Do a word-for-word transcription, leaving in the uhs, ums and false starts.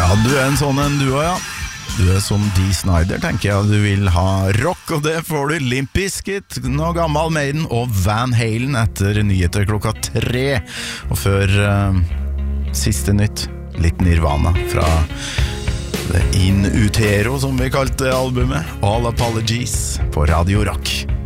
Ja, du er en sånn en du også, ja. Du er som Dee Snider, tenker jeg. Du vil ha rock, og det får du. Limp Bizkit, noe gammel Maiden og Van Halen etter nyheter klokka tre. Og før uh, siste nytt, litt Nirvana fra The In Utero, som vi kalte albumet. All Apologies på Radio Rock.